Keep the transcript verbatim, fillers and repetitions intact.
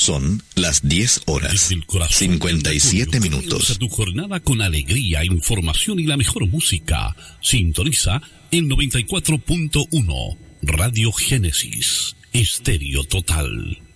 Son las diez horas, cincuenta y siete minutos. Comienza tu jornada con alegría, información y la mejor música. Sintoniza el noventa y cuatro punto uno. Radio Génesis, Estéreo Total.